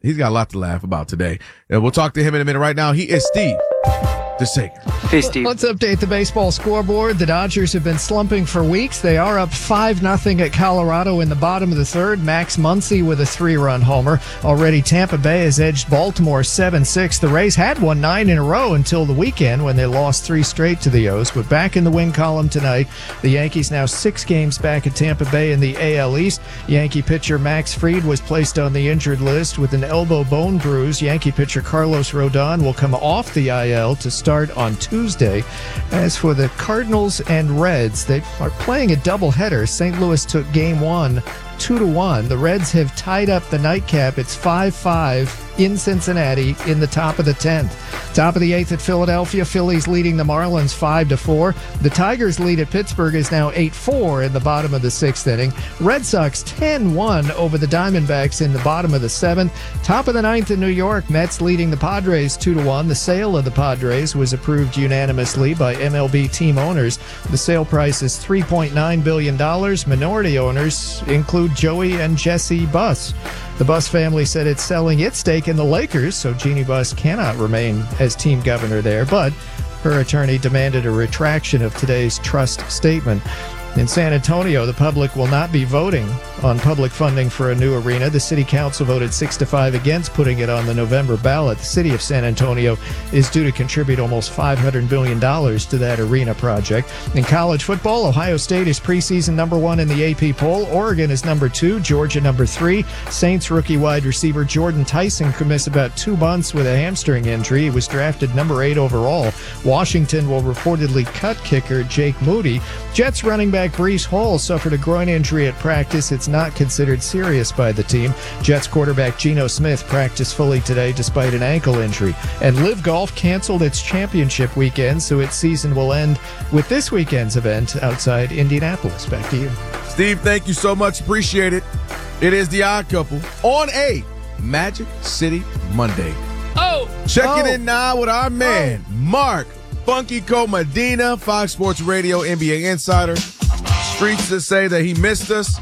He's got a lot to laugh about today. And we'll talk to him in a minute. Right now, he is Steve DeSager. Hey, Steve. Let's update the baseball scoreboard. The Dodgers have been slumping for weeks. They are up 5-0 at Colorado in the bottom of the third. Max Muncy with a 3-run homer. Already Tampa Bay has edged Baltimore 7-6. The Rays had won 9 in a row until the weekend when they lost 3 straight to the O's. But back in the win column tonight, the Yankees now 6 games back at Tampa Bay in the AL East. Yankee pitcher Max Fried was placed on the injured list with an elbow bone bruise. Yankee pitcher Carlos Rodon will come off the IL to start on Tuesday. As for the Cardinals and Reds, they are playing a doubleheader. St. Louis took game 1 2-1. The Reds have tied up the nightcap. It's 5-5 in Cincinnati in the top of the 10th. Top of the 8th at Philadelphia. Phillies leading the Marlins 5-4. The Tigers lead at Pittsburgh is now 8-4 in the bottom of the 6th inning. Red Sox 10-1 over the Diamondbacks in the bottom of the 7th. Top of the 9th in New York. Mets leading the Padres 2-1. The sale of the Padres was approved unanimously by MLB team owners. The sale price is $3.9 billion. Minority owners include Joey and Jesse Buss. The Buss family said it's selling its stake in the Lakers, so Jeannie Buss cannot remain as team governor there, but her attorney demanded a retraction of today's trust statement. In San Antonio, the public will not be voting on public funding for a new arena. The city council voted 6-5 against putting it on the November ballot. The city of San Antonio is due to contribute almost $500 million to that arena project. In college football, Ohio State is preseason number 1 in the AP poll. Oregon is number 2, Georgia number 3. Saints rookie wide receiver Jordan Tyson could miss about 2 months with a hamstring injury. He was drafted number 8 overall. Washington will reportedly cut kicker Jake Moody. Jets running back Breece Hall suffered a groin injury at practice. It's not considered serious by the team. Jets quarterback Geno Smith practiced fully today despite an ankle injury. And Live Golf canceled its championship weekend, so its season will end with this weekend's event outside Indianapolis. Back to you. Steve, thank you so much. Appreciate it. It is The Odd Couple on a Magic City Monday. Checking in now with our man, Mark Funky Medina, Fox Sports Radio NBA insider. Streets that say that he missed us.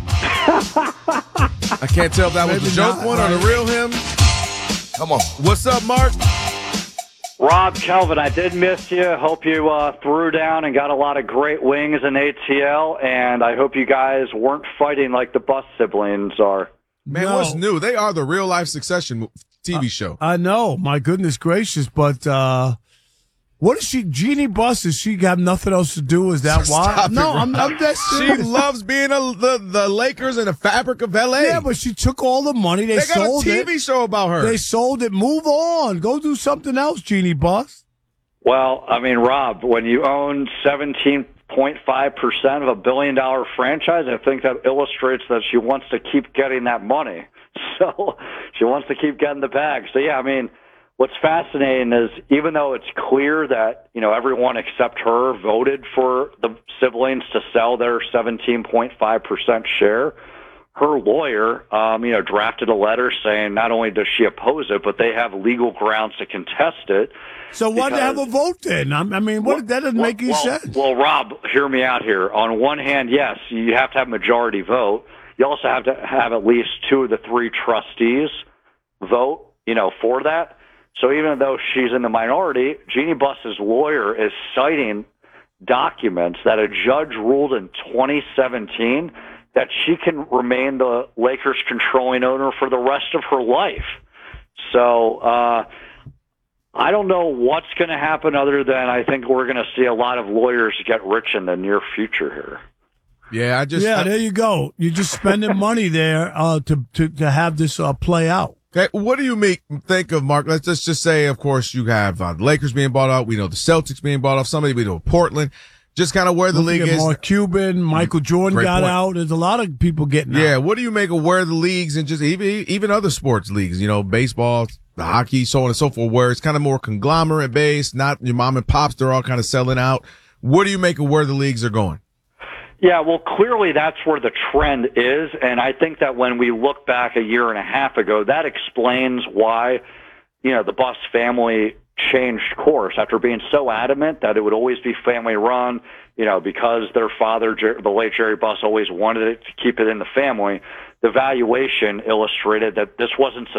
I can't tell if that was the joke one or the real him. Come on. What's up, Mark? Rob, Kelvin, I did miss you. Hope you threw down and got a lot of great wings in ATL, and I hope you guys weren't fighting like the Buss siblings are. Man, what's new? They are the real-life Succession TV show. I know. My goodness gracious, but what is she? Jeannie Buss, does she have nothing else to do? Is that why? No, I'm that serious. She loves being the Lakers and the fabric of L.A. Yeah, but she took all the money. They sold got a TV show about her. They sold it. Move on. Go do something else, Jeannie Buss. Well, I mean, Rob, when you own 17.5% of a billion-dollar franchise, I think that illustrates that she wants to keep getting that money. So she wants to keep getting the bag. So, yeah, I mean, what's fascinating is even though it's clear that, you know, everyone except her voted for the siblings to sell their 17.5% share, her lawyer, drafted a letter saying not only does she oppose it, but they have legal grounds to contest it. So why to have a vote then? I mean, that doesn't make any sense. Well, Rob, hear me out here. On one hand, yes, you have to have majority vote. You also have to have at least 2 of the 3 trustees vote, for that. So even though she's in the minority, Jeannie Buss's lawyer is citing documents that a judge ruled in 2017 that she can remain the Lakers' controlling owner for the rest of her life. So I don't know what's going to happen other than I think we're going to see a lot of lawyers get rich in the near future here. Yeah, there you go. You're just spending money there to have this play out. Okay, what do you think of, Mark? Let's just say, of course, you have the Lakers being bought out. We know the Celtics being bought off. Somebody we know Portland. Just kind of where the league is. Mark Cuban, Michael Jordan got out. There's a lot of people getting out. Yeah, what do you make of where the leagues and just even other sports leagues, baseball, the hockey, so on and so forth, where it's kind of more conglomerate based, not your mom and pops, they're all kind of selling out. What do you make of where the leagues are going? Yeah, well, clearly that's where the trend is, and I think that when we look back a year and a half ago, that explains why, the Buss family changed course after being so adamant that it would always be family run, because their father, the late Jerry Buss, always wanted it to keep it in the family. The valuation illustrated that this wasn't